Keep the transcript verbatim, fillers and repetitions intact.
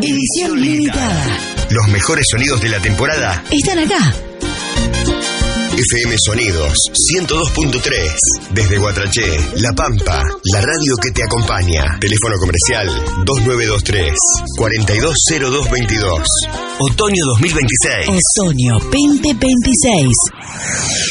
Edición limitada. Los mejores sonidos de la temporada están acá. F M Sonidos ciento dos punto tres. Desde Guatraché, La Pampa, la radio que te acompaña. Teléfono comercial dos nueve dos tres, cuatro dos cero dos veintidós. Otoño dos mil veintiséis. Otoño veinte veintiséis.